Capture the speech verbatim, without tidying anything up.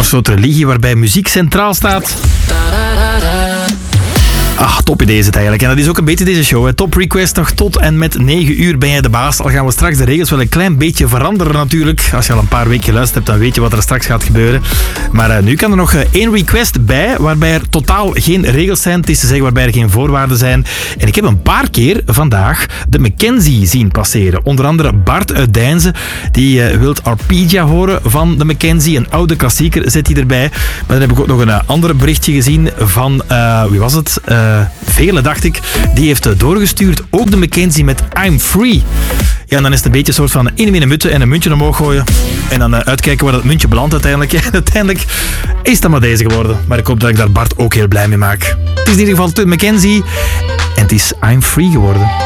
soort religie waarbij muziek centraal staat. Ah, top idee is het eigenlijk. En dat is ook een beetje deze show. Hè. Top Request nog tot en met negen uur ben jij de baas. Al gaan we straks de regels wel een klein beetje veranderen natuurlijk. Als je al een paar weken geluisterd hebt, dan weet je wat er straks gaat gebeuren. Maar uh, nu kan er nog uh, één request bij, waarbij er totaal geen regels zijn. Het is te zeggen waarbij er geen voorwaarden zijn. En ik heb een paar keer vandaag de Mackenzie zien passeren. Onder andere Bart uit Deinze. Die uh, wilt Arpegia horen van de Mackenzie. Een oude klassieker zet hij erbij. Maar dan heb ik ook nog een uh, ander berichtje gezien van, uh, wie was het? Uh, Vele, dacht ik. Die heeft uh, doorgestuurd. Ook de Mackenzie met I'm Free. Ja, en dan is het een beetje een soort van in een mutten en een muntje omhoog gooien. En dan uh, uitkijken waar dat muntje belandt uiteindelijk. En uiteindelijk is dat maar deze geworden. Maar ik hoop dat ik daar Bart ook heel blij mee maak. Het is in ieder geval de Mackenzie. En het is I'm Free geworden.